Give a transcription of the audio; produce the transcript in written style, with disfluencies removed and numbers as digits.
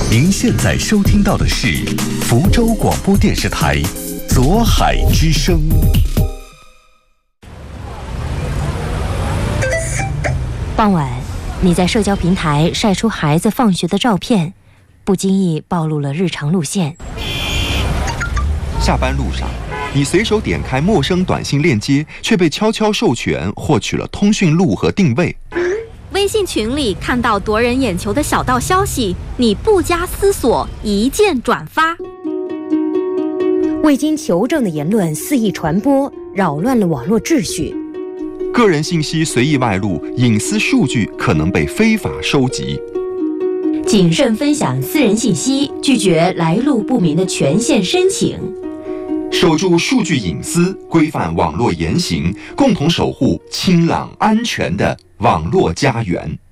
您现在收听到的是福州广播电视台左海之声。 傍晚，你在社交平台晒出孩子放学的照片，不经意暴露了日常路线。 下班路上，你随手点开陌生短信链接，却被悄悄授权获取了通讯录和定位。 微信群里看到夺人眼球的小道消息，你不加思索一键转发。 未经求证的言论肆意传播，扰乱了网络秩序。 个人信息随意外露，隐私数据可能被非法收集。 谨慎分享私人信息，拒绝来路不明的权限申请。 守住数据隐私，规范网络言行，共同守护清朗安全的网络家园。